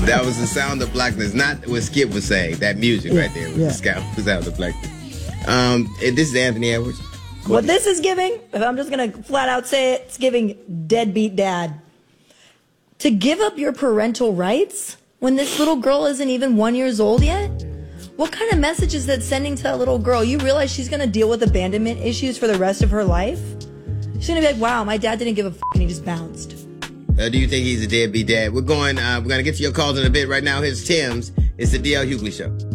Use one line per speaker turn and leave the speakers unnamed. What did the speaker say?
That was the sound of blackness, not what Skip was saying. That music right there was the sound of blackness. And this is Anthony Edwards.
What this is giving, if I'm just going to flat out say it, it's giving deadbeat dad. To give up your parental rights when this little girl isn't even 1 year old yet? What kind of message is that sending to that little girl? You realize she's going to deal with abandonment issues for the rest of her life? She's going to be like, wow, my dad didn't give a f*** and he just bounced.
Do you think he's a deadbeat dad? We're going to get to your calls in a bit. Right now, here's Tim's. It's the D.L. Hughley Show.